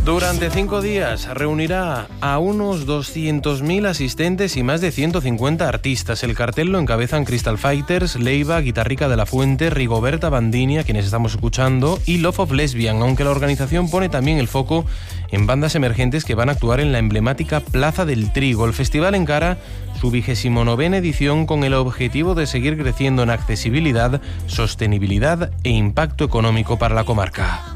Durante 5 días reunirá a unos 200.000 asistentes y más de 150 artistas. El cartel lo encabezan Crystal Fighters, Leiva, Guitarrica de la Fuente, Rigoberta Bandini, a quienes estamos escuchando, y Love of Lesbian, aunque la organización pone también el foco en bandas emergentes que van a actuar en la emblemática Plaza del Trigo. El festival encara su 29ª edición con el objetivo de seguir creciendo en accesibilidad, sostenibilidad e impacto económico para la comarca.